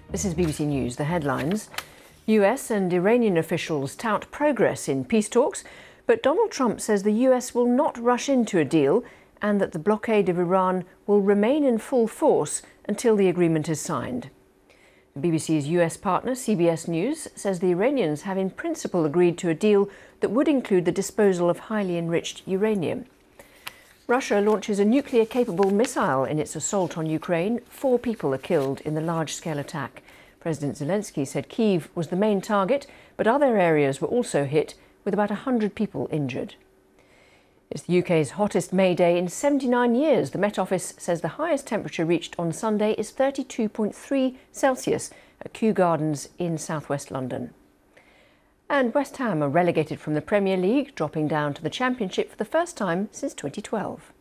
This is BBC News, the headlines. US and Iranian officials tout progress in peace talks, but Donald Trump says the US will not rush into a deal and that the blockade of Iran will remain in full force until the agreement is signed. The BBC's US partner, CBS News, says the Iranians have in principle agreed to a deal that would include the disposal of highly enriched uranium. Russia launches a nuclear-capable missile in its assault on Ukraine. 4 people are killed in the large-scale attack. President Zelensky said Kyiv was the main target, but other areas were also hit, with about 100 people injured. It's the UK's hottest May Day in 79 years. The Met Office says the highest temperature reached on Sunday is 32.3 Celsius at Kew Gardens in southwest London. And West Ham are relegated from the Premier League, dropping down to the Championship for the first time since 2012.